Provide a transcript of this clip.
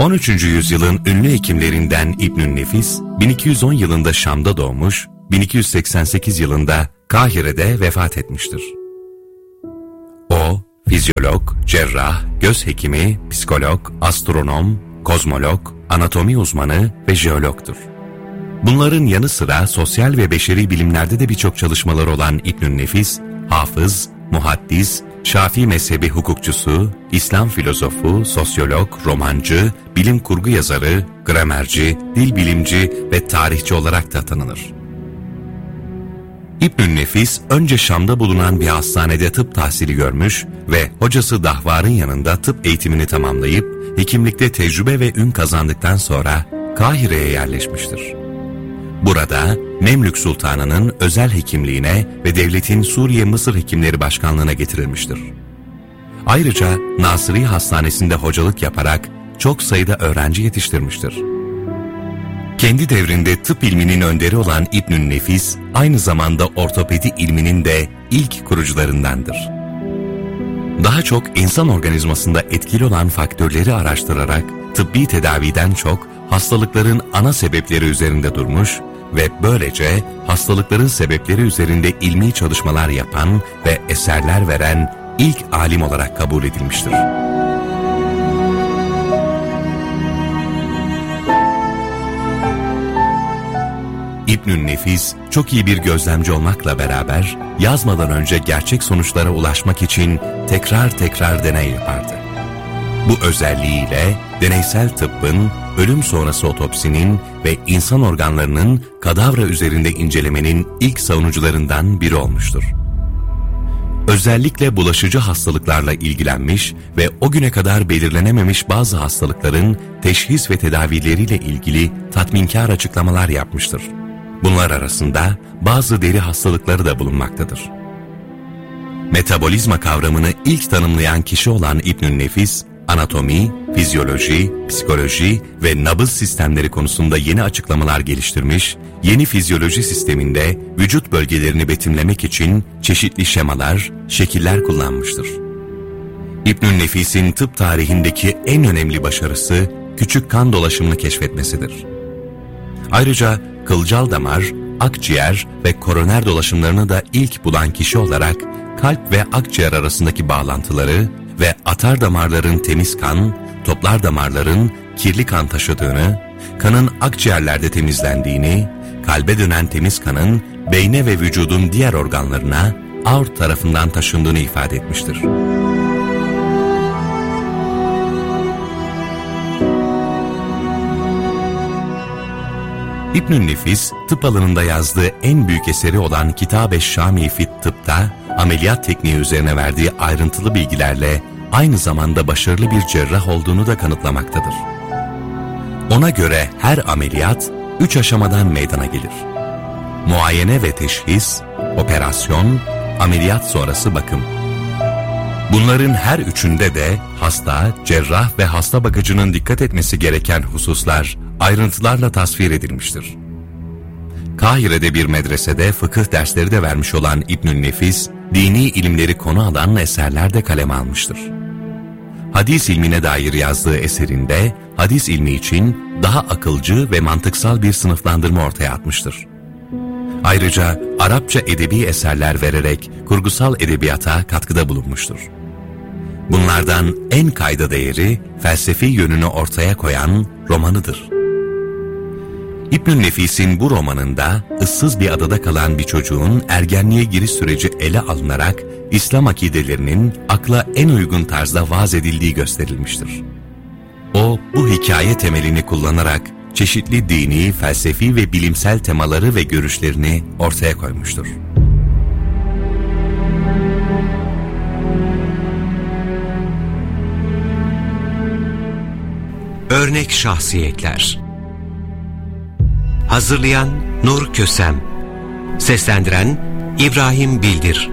13. yüzyılın ünlü hekimlerinden İbnü'n Nefis, 1210 yılında Şam'da doğmuş, 1288 yılında Kahire'de vefat etmiştir. O, fizyolog, cerrah, göz hekimi, psikolog, astronom, kozmolog, anatomi uzmanı ve jeologtur. Bunların yanı sıra sosyal ve beşeri bilimlerde de birçok çalışmaları olan İbnü'n Nefis, hafız, muhaddis, Şafii mezhebi hukukçusu, İslam filozofu, sosyolog, romancı, bilim kurgu yazarı, gramerci, dil bilimci ve tarihçi olarak da tanınır. İbnü'n Nefis, önce Şam'da bulunan bir hastanede tıp tahsili görmüş ve hocası Dahvar'ın yanında tıp eğitimini tamamlayıp, hekimlikte tecrübe ve ün kazandıktan sonra Kahire'ye yerleşmiştir. Burada Memlük Sultanı'nın özel hekimliğine ve devletin Suriye-Mısır Hekimleri Başkanlığı'na getirilmiştir. Ayrıca Nasiri Hastanesi'nde hocalık yaparak çok sayıda öğrenci yetiştirmiştir. Kendi devrinde tıp ilminin önderi olan İbnü'n Nefis, aynı zamanda ortopedi ilminin de ilk kurucularındandır. Daha çok insan organizmasında etkili olan faktörleri araştırarak tıbbi tedaviden çok hastalıkların ana sebepleri üzerinde durmuş ve böylece hastalıkların sebepleri üzerinde ilmi çalışmalar yapan ve eserler veren ilk alim olarak kabul edilmiştir. İbnü'n Nefis, çok iyi bir gözlemci olmakla beraber, yazmadan önce gerçek sonuçlara ulaşmak için tekrar deney yapardı. Bu özelliğiyle deneysel tıbbın, ölüm sonrası otopsinin ve insan organlarının kadavra üzerinde incelemenin ilk savunucularından biri olmuştur. Özellikle bulaşıcı hastalıklarla ilgilenmiş ve o güne kadar belirlenememiş bazı hastalıkların teşhis ve tedavileriyle ilgili tatminkar açıklamalar yapmıştır. Bunlar arasında bazı deri hastalıkları da bulunmaktadır. Metabolizma kavramını ilk tanımlayan kişi olan İbnü'n Nefis, anatomi, fizyoloji, psikoloji ve nabız sistemleri konusunda yeni açıklamalar geliştirmiş, yeni fizyoloji sisteminde vücut bölgelerini betimlemek için çeşitli şemalar, şekiller kullanmıştır. İbnü'n Nefis'in tıp tarihindeki en önemli başarısı, küçük kan dolaşımını keşfetmesidir. Ayrıca kılcal damar, akciğer ve koroner dolaşımlarını da ilk bulan kişi olarak kalp ve akciğer arasındaki bağlantıları ve atar damarların temiz kan, toplar damarların kirli kan taşıdığını, kanın akciğerlerde temizlendiğini, kalbe dönen temiz kanın beyne ve vücudun diğer organlarına aort tarafından taşındığını ifade etmiştir. İbnü'n Nefis, tıp alanında yazdığı en büyük eseri olan Kitab-ı Şami Fit Tıp'ta ameliyat tekniği üzerine verdiği ayrıntılı bilgilerle aynı zamanda başarılı bir cerrah olduğunu da kanıtlamaktadır. Ona göre her ameliyat 3 aşamadan meydana gelir. Muayene ve teşhis, operasyon, ameliyat sonrası bakım. Bunların her üçünde de hasta, cerrah ve hasta bakıcının dikkat etmesi gereken hususlar ayrıntılarla tasvir edilmiştir. Kahire'de bir medresede fıkıh dersleri de vermiş olan İbnü'n Nefis, dini ilimleri konu alan eserler de kaleme almıştır. Hadis ilmine dair yazdığı eserinde, hadis ilmi için daha akılcı ve mantıksal bir sınıflandırma ortaya atmıştır. Ayrıca Arapça edebi eserler vererek kurgusal edebiyata katkıda bulunmuştur. Bunlardan en kayda değeri felsefi yönünü ortaya koyan romanıdır. İbnü'n Nefis'in bu romanında ıssız bir adada kalan bir çocuğun ergenliğe giriş süreci ele alınarak İslam akidelerinin akla en uygun tarzda vaaz edildiği gösterilmiştir. O, bu hikaye temelini kullanarak çeşitli dini, felsefi ve bilimsel temaları ve görüşlerini ortaya koymuştur. Örnek şahsiyetler. Hazırlayan Nur Kösem, seslendiren İbrahim Bildir.